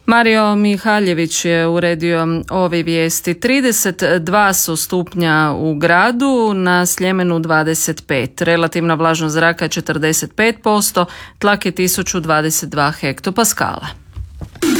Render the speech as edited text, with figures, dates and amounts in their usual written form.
Mario Mihaljević je uredio ove vijesti. 32 su stupnja u gradu, na Sljemenu 25. Relativna vlažnost zraka je 45%, tlak je 1022 hektopaskala.